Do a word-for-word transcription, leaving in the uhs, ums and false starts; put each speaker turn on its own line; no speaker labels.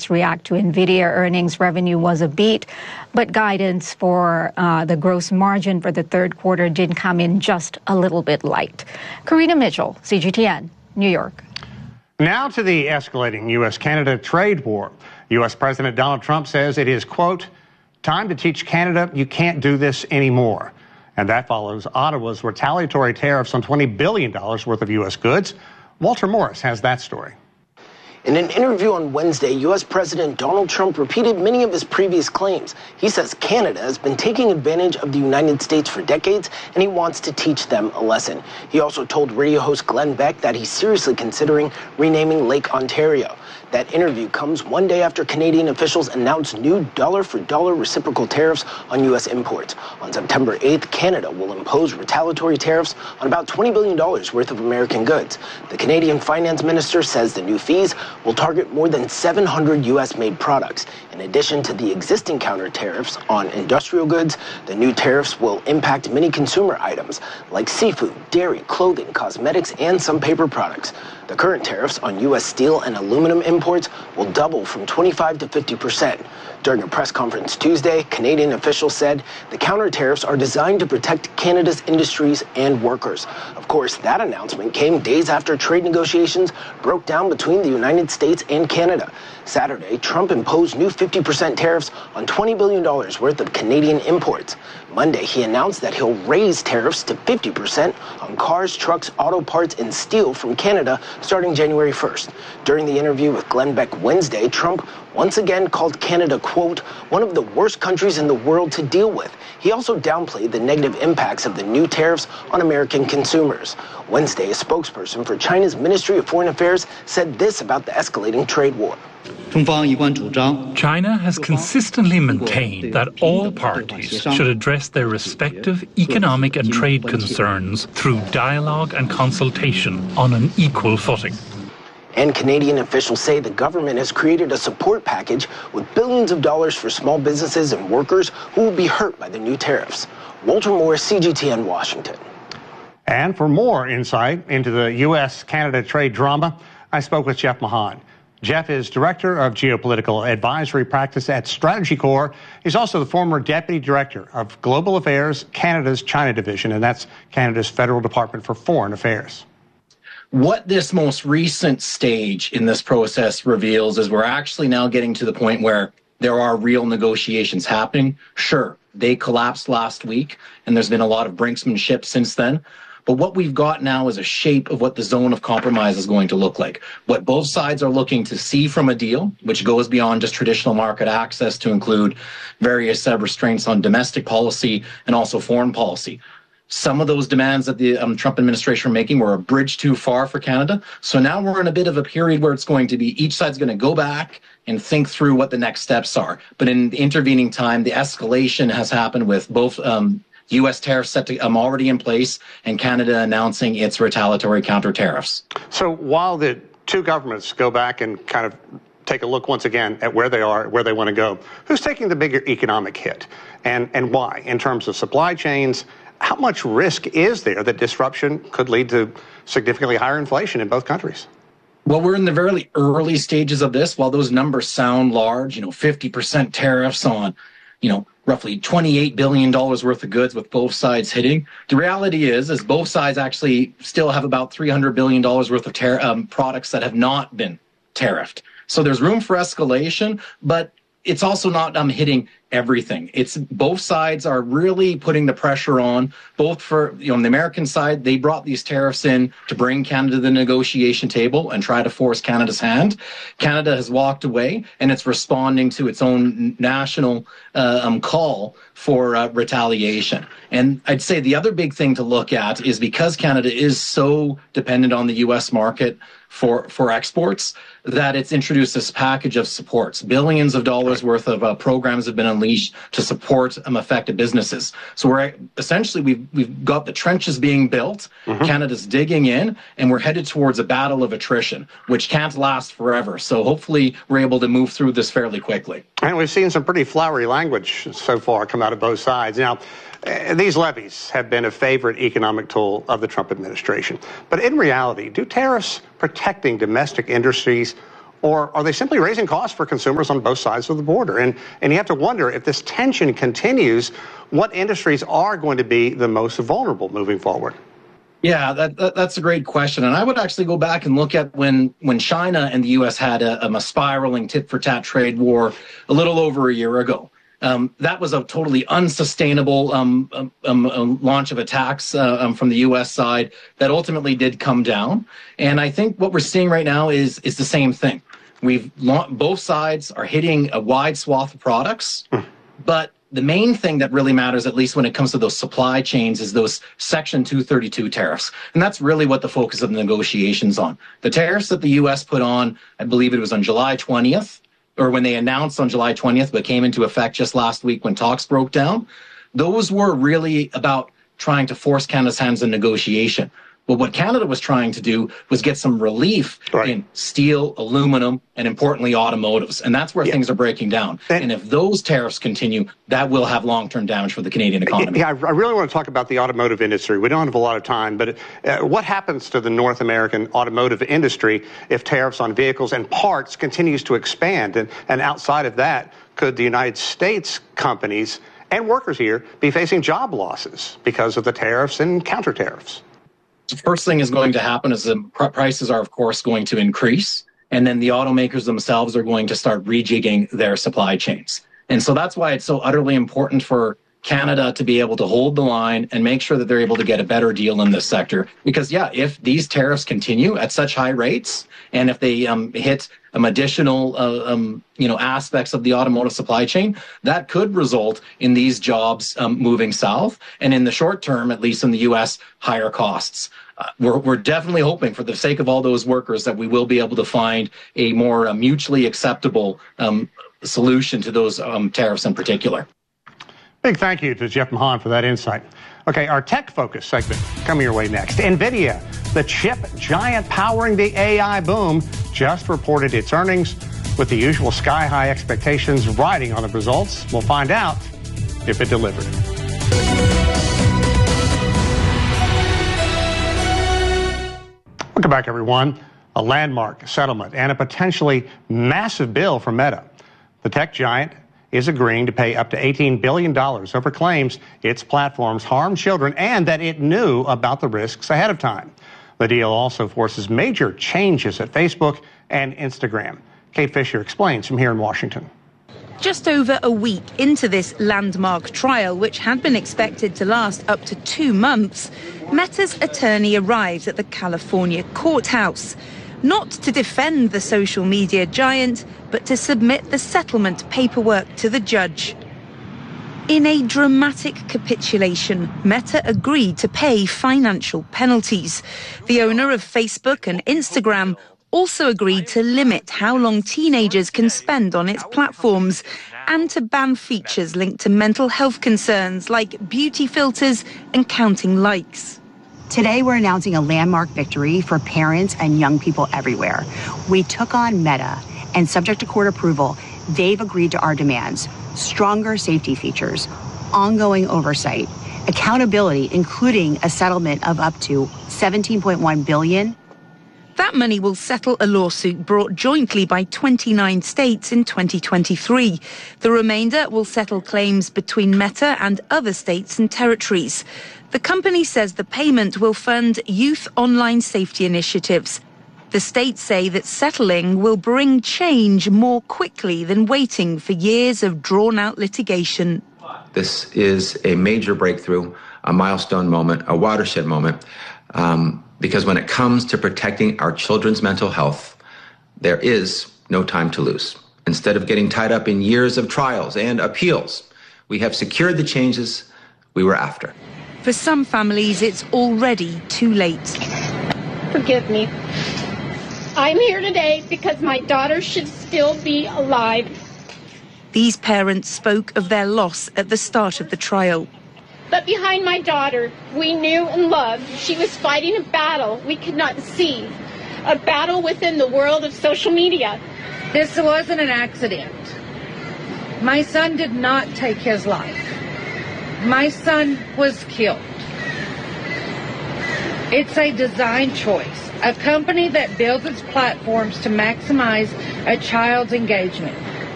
markets react to NVIDIA earnings. Revenue was a beat, but guidance for uh, the gross margin for the third quarter did come in just a little bit light. Karina Mitchell, C G T N, New York.
Now to the escalating U S Canada trade war. U S President Donald Trump says it is, quote, time to teach Canada you can't do this anymore. And that follows Ottawa's retaliatory tariffs on twenty billion dollars worth of U S goods. Walter Morris has that story.
In an interview on Wednesday, U S President Donald Trump repeated many of his previous claims. He says Canada has been taking advantage of the United States for decades, and he wants to teach them a lesson. He also told radio host Glenn Beck that he's seriously considering renaming Lake Ontario. That interview comes one day after Canadian officials announced new dollar-for-dollar reciprocal tariffs on U S imports. On September eighth, Canada will impose retaliatory tariffs on about twenty billion dollars worth of American goods. The Canadian finance minister says the new fees will target more than seven hundred U S-made products. In addition to the existing counter tariffs on industrial goods, the new tariffs will impact many consumer items like seafood, dairy, clothing, cosmetics, and some paper products. The current tariffs on U S steel and aluminum imports will double from twenty-five to fifty percent. During a press conference Tuesday, Canadian officials said the counter tariffs are designed to protect Canada's industries and workers. Of course, that announcement came days after trade negotiations broke down between the United States and Canada. Saturday, Trump imposed new fifty percent tariffs on twenty billion dollars worth of Canadian imports. Monday, he announced that he'll raise tariffs to fifty percent on cars, trucks, auto parts, and steel from Canada starting January first. During the interview with Glenn Beck Wednesday, Trump once again called Canada, quote, one of the worst countries in the world to deal with. He also downplayed the negative impacts of the new tariffs on American consumers. Wednesday, a spokesperson for China's Ministry of Foreign Affairs said this about the escalating trade war.
China has consistently maintained that all parties should address their respective economic and trade concerns through dialogue and consultation on an equal footing.
And Canadian officials say the government has created a support package with billions of dollars for small businesses and workers who will be hurt by the new tariffs. Walter Morris, C G T N, Washington.
And for more insight into the U S Canada trade drama, I spoke with Jeff Mahan. Jeff is Director of Geopolitical Advisory Practice at Strategy Corps. He's also the former Deputy Director of Global Affairs, Canada's China Division, and that's Canada's Federal Department for Foreign Affairs.
What this most recent stage in this process reveals is we're actually now getting to the point where there are real negotiations happening. Sure, they collapsed last week, and there's been a lot of brinksmanship since then. But what we've got now is a shape of what the zone of compromise is going to look like. What both sides are looking to see from a deal, which goes beyond just traditional market access to include various uh, restraints on domestic policy and also foreign policy. Some of those demands that the um, Trump administration are making were a bridge too far for Canada. So now we're in a bit of a period where it's going to be each side's going to go back and think through what the next steps are. But in the intervening time, the escalation has happened with both um, U S tariffs set to, um, already in place and Canada announcing its retaliatory counter tariffs.
So while the two governments go back and kind of take a look once again at where they are, where they want to go, who's taking the bigger economic hit and, and why in terms of supply chains? How much risk is there that disruption could lead to significantly higher inflation in both countries?
Well, we're in the very early stages of this. While those numbers sound large, you know, fifty percent tariffs on, you know, roughly twenty-eight billion dollars worth of goods with both sides hitting. The reality is, is both sides actually still have about three hundred billion dollars worth of tar- um, products that have not been tariffed. So there's room for escalation, but it's also not um, hitting everything. It's both sides are really putting the pressure on, both for, you know, on the American side, they brought these tariffs in to bring Canada to the negotiation table and try to force Canada's hand. Canada has walked away, and it's responding to its own national uh, um, call for uh, retaliation. And I'd say the other big thing to look at is because Canada is so dependent on the U S market for, for exports, that it's introduced this package of supports. Billions of dollars worth of uh, programs have been unleashed to support um, affected businesses. So we're essentially, we've, we've got the trenches being built, mm-hmm. Canada's digging in, and we're headed towards a battle of attrition, which can't last forever. So hopefully we're able to move through this fairly quickly.
And we've seen some pretty flowery language so far come out of both sides. Now, uh, these levies have been a favorite economic tool of the Trump administration. But in reality, do tariffs protecting domestic industries Or are they simply raising costs for consumers on both sides of the border? And, and you have to wonder, if this tension continues, what industries are going to be the most vulnerable moving forward?
Yeah, that, that, that's a great question. And I would actually go back and look at when, when China and the U S had a, a spiraling tit-for-tat trade war a little over a year ago. Um, that was a totally unsustainable um, um, um, launch of attacks uh, um, from the U S side that ultimately did come down. And I think what we're seeing right now is is the same thing. We've both sides are hitting a wide swath of products, but the main thing that really matters, at least when it comes to those supply chains, is those Section two thirty-two tariffs. And that's really what the focus of the negotiations on. The tariffs that the U S put on, I believe it was on July twentieth, or when they announced on July twentieth, but came into effect just last week when talks broke down, those were really about trying to force Canada's hands in negotiation. But what Canada was trying to do was get some relief right. in steel, aluminum, and importantly, automotives. And that's where yeah. things are breaking down. And, and if those tariffs continue, that will have long-term damage for the Canadian economy.
Yeah, I really want to talk about the automotive industry. We don't have a lot of time, but uh, what happens to the North American automotive industry if tariffs on vehicles and parts continues to expand? And, and outside of that, could the United States companies and workers here be facing job losses because of the tariffs and counter tariffs?
The first thing is going to happen is the prices are, of course, going to increase. And then the automakers themselves are going to start rejigging their supply chains. And so that's why it's so utterly important for Canada to be able to hold the line and make sure that they're able to get a better deal in this sector. Because, yeah, if these tariffs continue at such high rates, and if they um, hit um, additional uh, um, you know, aspects of the automotive supply chain, that could result in these jobs um, moving south. And in the short term, at least in the U S, higher costs. Uh, we're, we're definitely hoping, for the sake of all those workers, that we will be able to find a more uh, mutually acceptable um, solution to those um, tariffs in particular.
Big thank you to Jeff Mahan for that insight. Okay, our tech focus segment coming your way next. NVIDIA, the chip giant powering the A I boom, just reported its earnings with the usual sky-high expectations riding on the results. We'll find out if it delivered. Welcome back, everyone. A landmark settlement and a potentially massive bill for Meta. The tech giant is agreeing to pay up to eighteen billion dollars over claims its platforms harm children and that it knew about the risks ahead of time. The deal also forces major changes at Facebook and Instagram. Kate Fisher explains from here in Washington.
Just over a week into this landmark trial, which had been expected to last up to two months, Meta's attorney arrives at the California courthouse, not to defend the social media giant, but to submit the settlement paperwork to the judge. In a dramatic capitulation, Meta agreed to pay financial penalties. The owner of Facebook and Instagram also agreed to limit how long teenagers can spend on its platforms and to ban features linked to mental health concerns like beauty filters and counting likes.
Today, we're announcing a landmark victory for parents and young people everywhere. We took on Meta, and subject to court approval, they've agreed to our demands: stronger safety features, ongoing oversight, accountability, including a settlement of up to seventeen point one billion dollars.
That money will settle a lawsuit brought jointly by twenty-nine states in twenty twenty-three. The remainder will settle claims between Meta and other states and territories. The company says the payment will fund youth online safety initiatives. The states say that settling will bring change more quickly than waiting for years of drawn-out litigation.
This is a major breakthrough, a milestone moment, a watershed moment, um, because when it comes to protecting our children's mental health, there is no time to lose. Instead of getting tied up in years of trials and appeals, we have secured the changes we were after.
For some families, it's already too late.
Forgive me. I'm here today because my daughter should still be alive.
These parents spoke of their loss at the start of the trial.
But behind my daughter, we knew and loved, she was fighting a battle we could not see, a battle within the world of social media.
This wasn't an accident. My son did not take his life. My son was killed. It's a design choice. a company that builds its platforms to maximize a child's engagement.